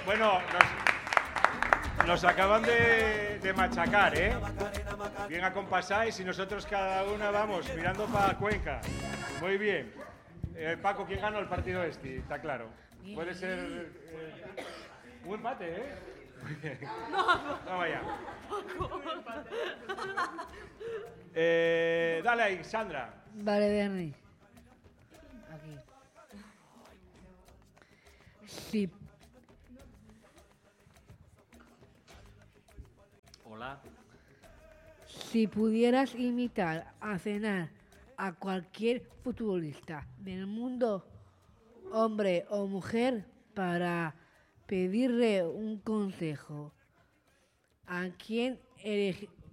Bueno, nos acaban de machacar, ¿eh? Bien acompasáis y nosotros cada una vamos mirando para Cuenca. Muy bien. Paco, ¿quién ganó el partido este? Está claro. Puede ser un empate, ¿eh? Muy bien. Vamos allá. Dale ahí, Sandra. Vale, Bernie. Aquí. Si, Hola. si pudieras invitar a cenar a cualquier futbolista del mundo, hombre o mujer, para pedirle un consejo, ¿a quién